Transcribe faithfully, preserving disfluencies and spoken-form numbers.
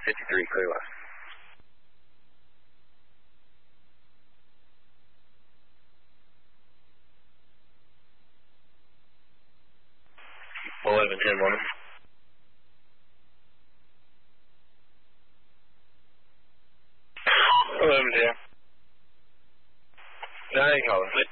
fifty-three, clear left. eleven ten, woman. eleven ten. nine, caller.